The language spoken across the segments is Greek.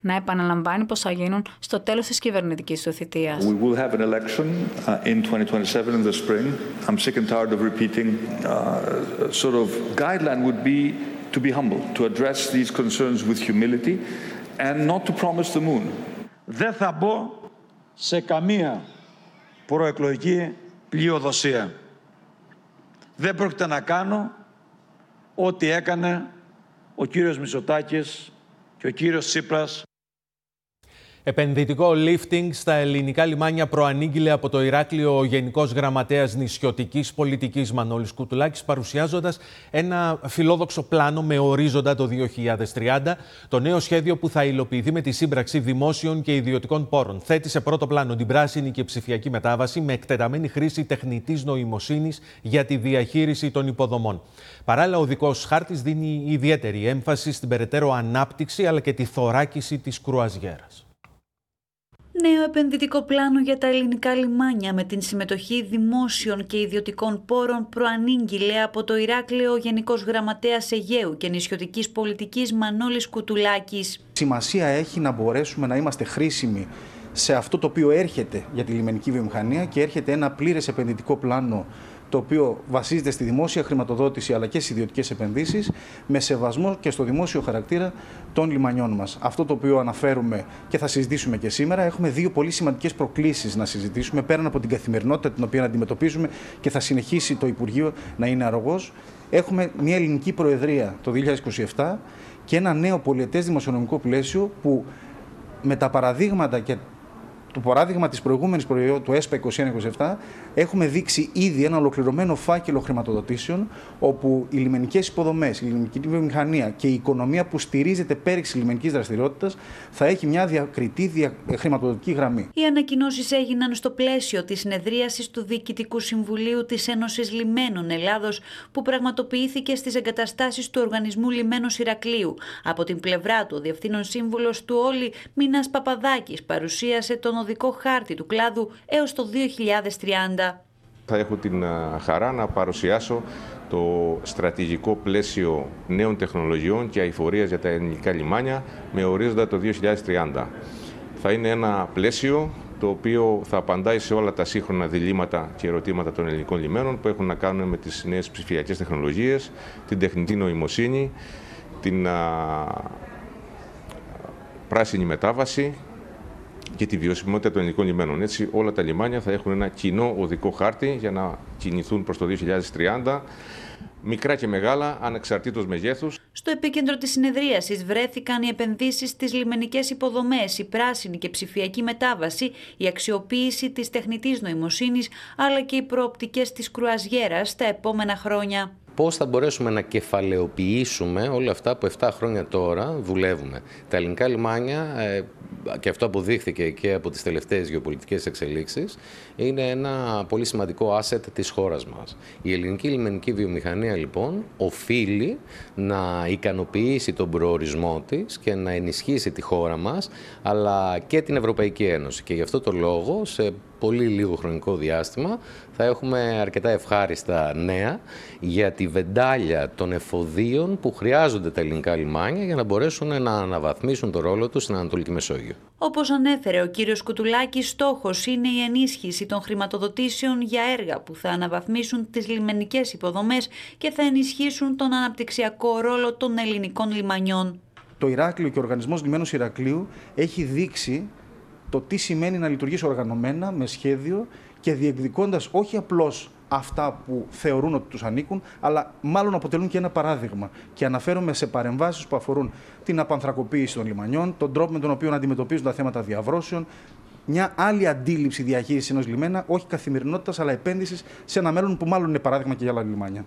να επαναλαμβάνει πως θα γίνουν στο τέλος της κυβερνητικής του θητείας. We will have an election in 2027 in the spring. I'm sick and tired of repeating. Sort of guideline would be to be humble, to address these concerns with humility and not to promise the moon. Δεν θα μπω σε καμία προεκλογική πλειοδοσία. Δεν πρόκειται να κάνω ό,τι έκανε ο κύριος Μητσοτάκης και ο κύριος Τσίπρας. Επενδυτικό lifting στα ελληνικά λιμάνια προανήγγειλε από το Ηράκλειο ο Γενικός Γραμματέας Νησιωτικής Πολιτικής Μανώλης Κουτουλάκης, παρουσιάζοντας ένα φιλόδοξο πλάνο με ορίζοντα το 2030, το νέο σχέδιο που θα υλοποιηθεί με τη σύμπραξη δημόσιων και ιδιωτικών πόρων. Θέτει σε πρώτο πλάνο την πράσινη και ψηφιακή μετάβαση με εκτεταμένη χρήση τεχνητής νοημοσύνης για τη διαχείριση των υποδομών. Παράλληλα, ο οδικός χάρτης δίνει ιδιαίτερη έμφαση στην περαιτέρω ανάπτυξη αλλά και τη θωράκιση της κρουαζιέρας. Νέο επενδυτικό πλάνο για τα ελληνικά λιμάνια με την συμμετοχή δημόσιων και ιδιωτικών πόρων προανήγγειλε από το Ηράκλειο ο Γενικός Γραμματέας Αιγαίου και Νησιωτικής Πολιτικής Μανώλης Κουτουλάκης. Σημασία έχει να μπορέσουμε να είμαστε χρήσιμοι σε αυτό το οποίο έρχεται για τη λιμενική βιομηχανία και έρχεται ένα πλήρες επενδυτικό πλάνο το οποίο βασίζεται στη δημόσια χρηματοδότηση αλλά και στις ιδιωτικές επενδύσεις, με σεβασμό και στο δημόσιο χαρακτήρα των λιμανιών μας. Αυτό το οποίο αναφέρουμε και θα συζητήσουμε και σήμερα, έχουμε δύο πολύ σημαντικές προκλήσεις να συζητήσουμε, πέραν από την καθημερινότητα την οποία αντιμετωπίζουμε και θα συνεχίσει το Υπουργείο να είναι αρρωγός. Έχουμε μια ελληνική προεδρία το 2027 και ένα νέο πολυετές δημοσιονομικό πλαίσιο που με τα παραδείγματα και το παράδειγμα της προηγούμενης προεδρίας του ΕΣΠΑ 21-27 έχουμε δείξει ήδη ένα ολοκληρωμένο φάκελο χρηματοδοτήσεων όπου οι λιμενικές υποδομές, η λιμενική βιομηχανία και η οικονομία που στηρίζεται πέριξη λιμενικής δραστηριότητας θα έχει μια διακριτή χρηματοδοτική γραμμή. Οι ανακοινώσεις έγιναν στο πλαίσιο της συνεδρίασης του Διοικητικού Συμβουλίου της Ένωσης Λιμένων Ελλάδος που πραγματοποιήθηκε στις εγκαταστάσεις του Οργανισμού Λιμένος Ηρακλείου. Από την πλευρά του, ο Διευθύνων Σύμβουλος του Όλη Μινάς Παπαδάκης παρουσίασε τον οδικό χάρτη του κλάδου έως το 2030. Θα έχω την χαρά να παρουσιάσω το στρατηγικό πλαίσιο νέων τεχνολογιών και αειφορίας για τα ελληνικά λιμάνια με ορίζοντα το 2030. Θα είναι ένα πλαίσιο το οποίο θα απαντάει σε όλα τα σύγχρονα διλήμματα και ερωτήματα των ελληνικών λιμένων που έχουν να κάνουν με τις νέες ψηφιακές τεχνολογίες, την τεχνητή νοημοσύνη, την πράσινη μετάβαση και τη βιωσιμότητα των ελληνικών λιμένων. Έτσι, όλα τα λιμάνια θα έχουν ένα κοινό οδικό χάρτη για να κινηθούν προς το 2030, μικρά και μεγάλα, ανεξαρτήτως μεγέθους. Στο επίκεντρο της συνεδρίασης βρέθηκαν οι επενδύσεις στις λιμενικές υποδομές, η πράσινη και ψηφιακή μετάβαση, η αξιοποίηση της τεχνητής νοημοσύνης, αλλά και οι προοπτικές της κρουαζιέρας τα επόμενα χρόνια. Πώς θα μπορέσουμε να κεφαλαιοποιήσουμε όλα αυτά που 7 χρόνια τώρα δουλεύουμε. Τα ελληνικά λιμάνια, και αυτό αποδείχθηκε και από τις τελευταίες γεωπολιτικές εξελίξεις, είναι ένα πολύ σημαντικό asset της χώρας μας. Η ελληνική λιμενική βιομηχανία λοιπόν οφείλει να ικανοποιήσει τον προορισμό της και να ενισχύσει τη χώρα μας, αλλά και την Ευρωπαϊκή Ένωση. Και γι' αυτό το λόγο, σε πολύ λίγο χρονικό διάστημα, θα έχουμε αρκετά ευχάριστα νέα για τη βεντάλια των εφοδίων που χρειάζονται τα ελληνικά λιμάνια για να μπορέσουν να αναβαθμίσουν το ρόλο τους στην Ανατολική Μεσόγειο. Όπως ανέφερε ο κύριος Κουτουλάκης, στόχος είναι η ενίσχυση των χρηματοδοτήσεων για έργα που θα αναβαθμίσουν τις λιμενικές υποδομές και θα ενισχύσουν τον αναπτυξιακό ρόλο των ελληνικών λιμανιών. Το Ηράκλειο και ο Οργανισμός Λιμένος Ηρακλείου έχει δείξει το τι σημαίνει να λειτουργείς οργανωμένα, με σχέδιο και διεκδικώντας όχι απλώς αυτά που θεωρούν ότι τους ανήκουν, αλλά μάλλον αποτελούν και ένα παράδειγμα. Και αναφέρομαι σε παρεμβάσεις που αφορούν την απανθρακοποίηση των λιμανιών, τον τρόπο με τον οποίο αντιμετωπίζουν τα θέματα διαβρώσεων, μια άλλη αντίληψη διαχείρισης ενός λιμένα, όχι καθημερινότητας, αλλά επένδυσης σε ένα μέλλον που μάλλον είναι παράδειγμα και για άλλα λιμάνια.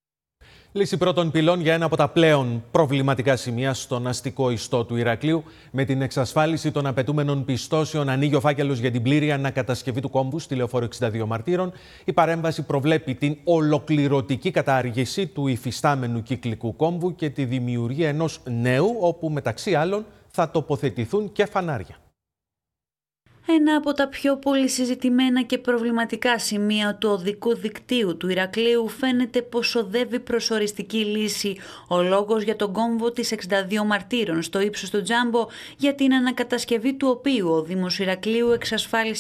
Λύση πρώτων πυλών για ένα από τα πλέον προβληματικά σημεία στον αστικό ιστό του Ηρακλείου. Με την εξασφάλιση των απαιτούμενων πιστώσεων, ανοίγει ο φάκελος για την πλήρη ανακατασκευή του κόμβου στη Λεωφόρο 62 Μαρτύρων. Η παρέμβαση προβλέπει την ολοκληρωτική κατάργηση του υφιστάμενου κυκλικού κόμβου και τη δημιουργία ενός νέου, όπου μεταξύ άλλων θα τοποθετηθούν και φανάρια. Ένα από τα πιο πολύ συζητημένα και προβληματικά σημεία του οδικού δικτύου του Ηρακλείου φαίνεται πως οδεύει προς οριστική λύση. Ο λόγος για τον κόμβο της 62 Μαρτύρων στο ύψος του Τζάμπο, για την ανακατασκευή του οποίου ο Δήμος Ηρακλείου εξασφάλισε